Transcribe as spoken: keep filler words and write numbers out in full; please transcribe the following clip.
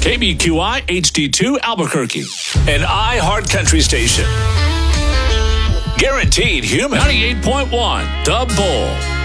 K B Q I H D two Albuquerque, an iHeart Country station. Guaranteed Human. ninety-eight point one, The Bull.